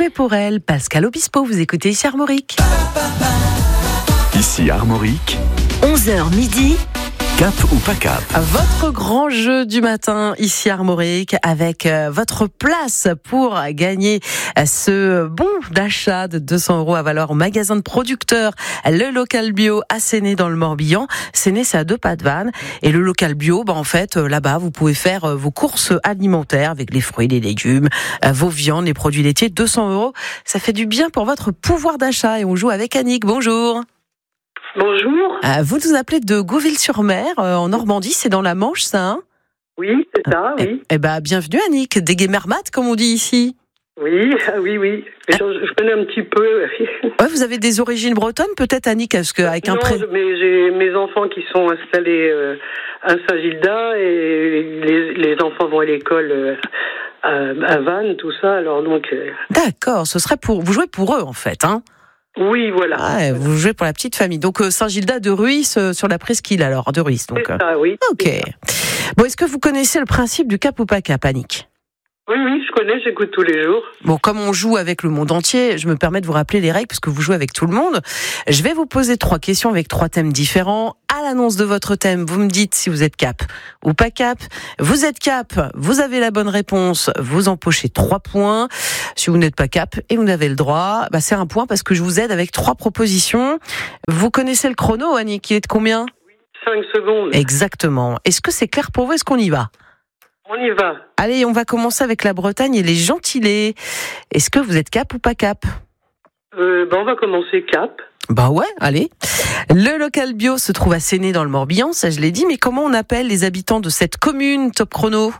jouer pour elle. Pascal Obispo, vous écoutez ici Armorique. Ici Armorique, 11h midi. cap ou pas cap. Votre grand jeu du matin ici Armorique avec votre place pour gagner ce bon d'achat de 200 € à valeur au magasin de producteurs, le local bio à Séné dans le Morbihan. Séné, c'est à 2 pas de Vannes. Et le local bio, en fait, là-bas, vous pouvez faire vos courses alimentaires avec les fruits, les légumes, vos viandes, les produits laitiers. 200 €, ça fait du bien pour votre pouvoir d'achat. Et on joue avec Annick. Bonjour. Bonjour. Vous nous appelez de Gouville-sur-Mer, en Normandie, c'est dans la Manche, ça, hein? Oui, c'est ça, oui. Bienvenue Annick, des Guémermates, comme on dit ici. Oui. Mais je connais un petit peu. Ouais, vous avez des origines bretonnes, peut-être Annick, parce qu'avec un prêt. Non, mais j'ai mes enfants qui sont installés à Saint-Gildas et les enfants vont à l'école à Vannes, tout ça, alors donc... D'accord, ce serait vous jouez pour eux, en fait, hein? Oui, voilà. Ah, vous jouez pour la petite famille. Donc, Saint-Gildas de Ruisse, sur la presqu'île, alors, de Ruisse. Donc, c'est ça, oui. Ok. Bon, est-ce que vous connaissez le principe du cap ou pas cap, Annick? Oui, je connais, j'écoute tous les jours. Bon, comme on joue avec le monde entier, je me permets de vous rappeler les règles, parce que vous jouez avec tout le monde. Je vais vous poser 3 questions avec 3 thèmes différents. À l'annonce de votre thème, vous me dites si vous êtes cap ou pas cap. Vous êtes cap, vous avez la bonne réponse, vous empochez 3 points. Si vous n'êtes pas cap et vous avez le droit, c'est 1 point, parce que je vous aide avec 3 propositions. Vous connaissez le chrono, Annick, qui est de combien? 5 secondes. Exactement. Est-ce que c'est clair pour vous? Est-ce qu'on y va? On y va. Allez, on va commencer avec la Bretagne et les gentilés. Est-ce que vous êtes cap ou pas cap? On va commencer cap. Ouais, allez. Le local bio se trouve à Séné dans le Morbihan, ça je l'ai dit, mais comment on appelle les habitants de cette commune, top chrono?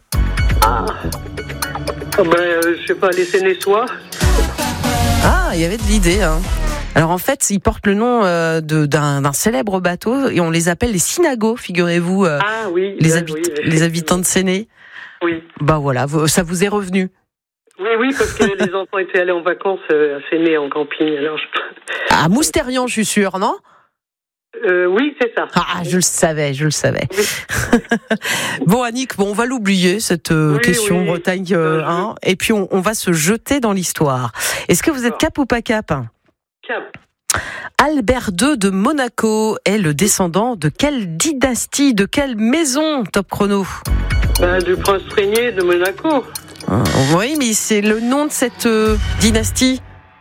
Je sais pas, les Sénéçois. Ah, il y avait de l'idée, hein. Alors en fait, ils portent le nom d'un célèbre bateau et on les appelle les Synagos, figurez-vous. Oui. Les habitants de Séné. Oui. Voilà, ça vous est revenu. Oui, parce que les enfants étaient allés en vacances à Séné en camping. Alors À Moustérian, je suis sûre, non? Oui, c'est ça. Je le savais. Oui. Bon, Annick, on va l'oublier, cette question Bretagne 1, et puis on va se jeter dans l'histoire. Est-ce que vous êtes cap ou pas cap? Cap. Albert II de Monaco est le descendant de quelle dynastie, de quelle maison, top chrono? Du prince régnier de Monaco. Oui, mais c'est le nom de cette dynastie.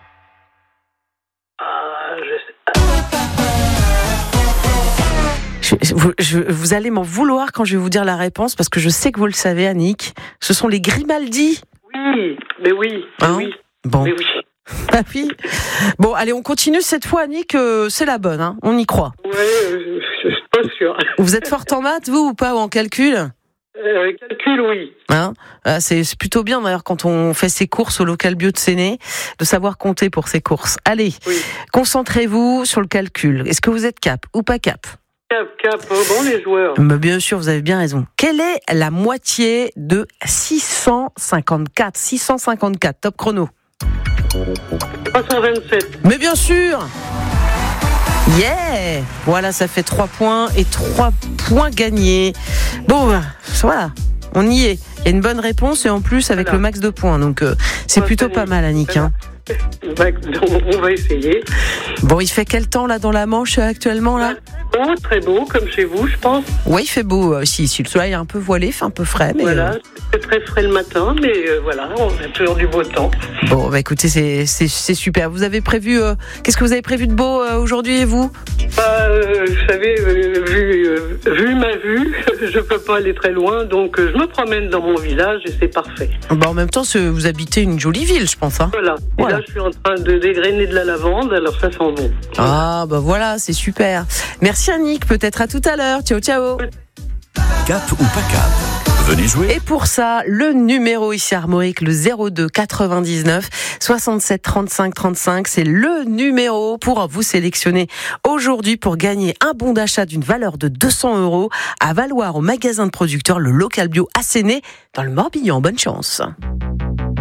Vous allez m'en vouloir quand je vais vous dire la réponse, parce que je sais que vous le savez, Annick. Ce sont les Grimaldi. Oui, mais oui. Oui. Bon. Mais oui. Oui. Bon, allez, on continue cette fois, Annick. C'est la bonne, hein. On y croit. Ouais, je suis pas sûre. Vous êtes forte en maths, vous, ou pas, ou en calcul? Calcul, oui. C'est plutôt bien, d'ailleurs, quand on fait ses courses au local bio de Séné, de savoir compter pour ses courses. Allez, Concentrez-vous sur le calcul. Est-ce que vous êtes cap ou pas cap? Cap, les joueurs. Bien sûr, vous avez bien raison. Quelle est la moitié de 654? 654, top chrono. 327. Mais bien sûr! Yeah! Voilà, ça fait 3 points et 3 points gagnés. Bon, voilà, on y est. Il y a une bonne réponse et en plus avec le max de points. Donc, c'est plutôt pas mal, Annick. On va essayer. Bon, il fait quel temps là dans la Manche actuellement là? Très beau, comme chez vous, je pense. Oui, il fait beau aussi. Le soleil est un peu voilé, il fait un peu frais. Mais voilà, c'est très frais le matin, mais voilà, on a toujours du beau temps. Bon, écoutez, c'est super. Vous avez prévu, qu'est-ce que vous avez prévu de beau aujourd'hui et vous? Vous savez, vu ma vue, je peux pas aller très loin, donc je me promène dans mon village et c'est parfait. En même temps, vous habitez une jolie ville, je pense. Hein. Voilà. Et là, je suis en train de dégrainer de la lavande, alors ça sent bon. Voilà, c'est super. Merci Annick, peut-être à tout à l'heure. Ciao, ciao. Cap ou pas cap? Venez jouer. Et pour ça, le numéro ici Armorique, le 02 99 67 35 35, c'est le numéro pour vous sélectionner aujourd'hui pour gagner un bon d'achat d'une valeur de 200 € à valoir au magasin de producteurs, le local bio à Séné, dans le Morbihan. Bonne chance.